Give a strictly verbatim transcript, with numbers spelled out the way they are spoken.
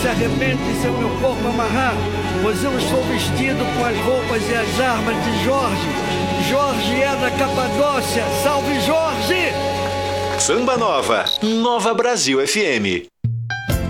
se arrepende de seu meu corpo amarrar, pois eu estou vestido com as roupas e as armas de Jorge. Jorge é da Capadócia, salve Jorge! Samba Nova, Nova Brasil F M.